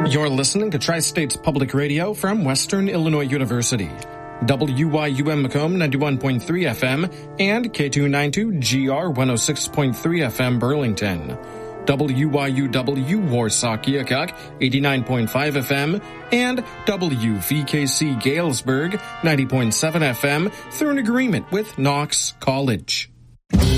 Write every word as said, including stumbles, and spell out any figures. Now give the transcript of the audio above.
You're listening to Tri-States Public Radio from Western Illinois University. W Y U M Macomb ninety-one point three F M and K two ninety-two G R one oh six point three F M Burlington. W Y U W Warsaw Keokuk eighty-nine point five F M and W V K C Galesburg ninety point seven F M through an agreement with Knox College.